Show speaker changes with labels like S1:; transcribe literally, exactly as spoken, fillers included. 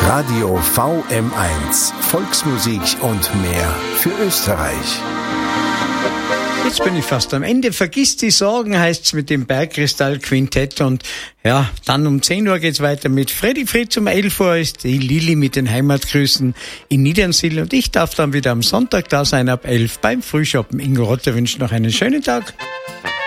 S1: Radio V M eins. Volksmusik und mehr für Österreich.
S2: Jetzt bin ich fast am Ende. Vergiss die Sorgen, heißt's mit dem Bergkristall-Quintett. Und ja, dann um zehn Uhr geht's weiter mit Freddy Fritz. Um elf Uhr ist die Lili mit den Heimatgrüßen in Niedernsill. Und ich darf dann wieder am Sonntag da sein, ab elf beim Frühschoppen. Ingo Rotter wünscht noch einen schönen Tag.